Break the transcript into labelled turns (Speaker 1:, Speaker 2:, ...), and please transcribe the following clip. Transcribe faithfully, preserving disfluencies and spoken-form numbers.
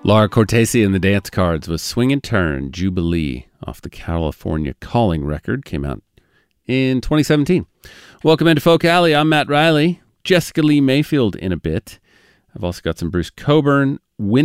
Speaker 1: Laura Cortese and the Dance Cards with Swing and Turn, Jubilee, off the California Calling record, came out in twenty seventeen. Welcome into Folk Alley. I'm Matt Riley. Jessica Lee Mayfield in a bit. I've also got some Bruce Coburn,